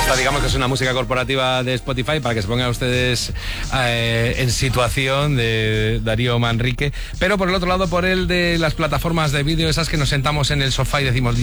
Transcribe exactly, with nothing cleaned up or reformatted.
Esta digamos que es una música corporativa de Spotify para que se pongan ustedes eh, en situación de Darío Manrique. Pero por el otro lado, por el de las plataformas de vídeo, esas que nos sentamos en el sofá y decimos...